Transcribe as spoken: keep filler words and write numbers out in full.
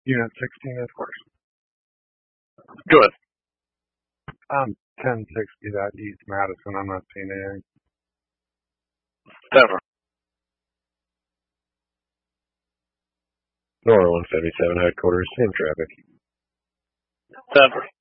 Unit sixteen is course. Go ahead. Um, ten sixty, that East Madison, I'm not seeing anything. Denver. Nora one seventy-seven headquarters, in traffic. Denver.